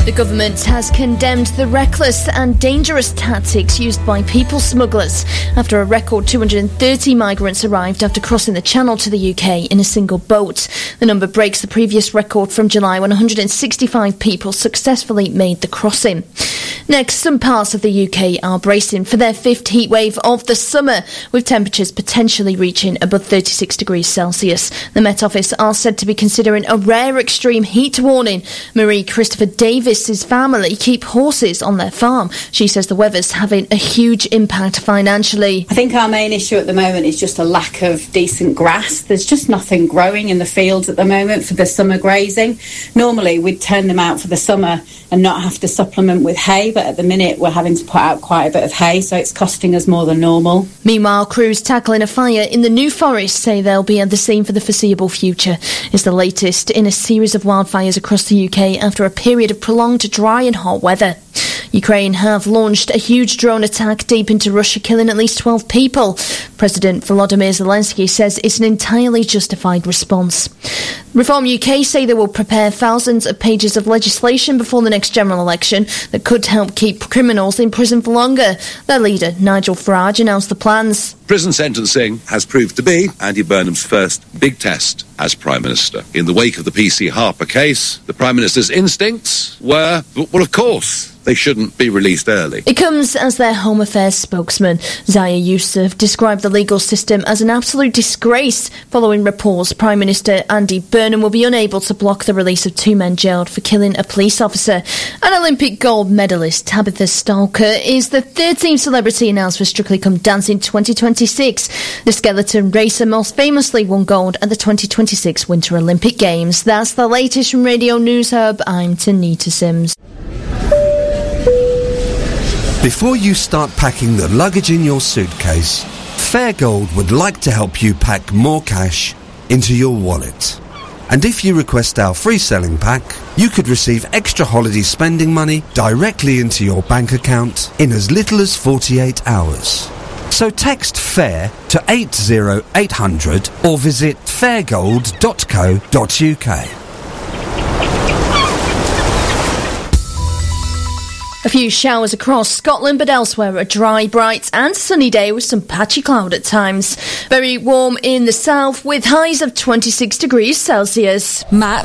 The government has condemned the reckless and dangerous tactics used by people smugglers after a record 230 migrants arrived after crossing the Channel to the UK in a single boat. The number breaks the previous record from July when 165 people successfully made the crossing. Next, some parts of the UK are bracing for their fifth heatwave of the summer, with temperatures potentially reaching above 36 degrees Celsius. The Met Office are said to be considering a rare extreme heat warning. Marie Christopher Davis's family keep horses on their farm. She says the weather's having a huge impact financially. I think our main issue at the moment is just a lack of decent grass. There's just nothing growing in the fields at the moment for the summer grazing. Normally we'd turn them out for the summer and not have to supplement with hay, but at the minute we're having to put out quite a bit of hay, so it's costing us more than normal. Meanwhile, crews tackling a fire in the New Forest say they'll be at the scene for the foreseeable future. It's the latest in a series of wildfires across the UK after a period of prolonged dry and hot weather. Ukraine have launched a huge drone attack deep into Russia, killing at least 12 people. President Volodymyr Zelensky says it's an entirely justified response. Reform UK say they will prepare thousands of pages of legislation before the next general election that could help keep criminals in prison for longer. Their leader, Nigel Farage, announced the plans. Prison sentencing has proved to be Andy Burnham's first big test as Prime Minister. In the wake of the PC Harper case, the Prime Minister's instincts were, well, of course, they shouldn't be released early. It comes as their Home Affairs spokesman, Zaya Yousaf, described the legal system as an absolute disgrace following reports Prime Minister Andy Burnham will be unable to block the release of two men jailed for killing a police officer. An Olympic gold medalist, Tabitha Stalker, is the 13th celebrity announced for Strictly Come Dancing 2026. The skeleton racer most famously won gold at the 2026 Winter Olympic Games. That's the latest from Radio News Hub. I'm Tanita Sims. Before you start packing the luggage in your suitcase, Fairgold would like to help you pack more cash into your wallet. And if you request our free selling pack, you could receive extra holiday spending money directly into your bank account in as little as 48 hours. So text FAIR to 80800 or visit fairgold.co.uk. A few showers across Scotland, but elsewhere a dry, bright and sunny day with some patchy cloud at times. Very warm in the south with highs of 26 degrees Celsius. Matt